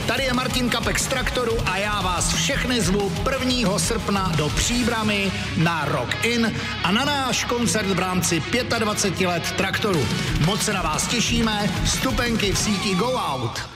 Tady je Martin Kapek z Traktoru a já vás všechny zvu 1. srpna do Příbrami na Rock In a na náš koncert v rámci 25 let Traktoru. Moc se na vás těšíme, vstupenky v síti Go Out.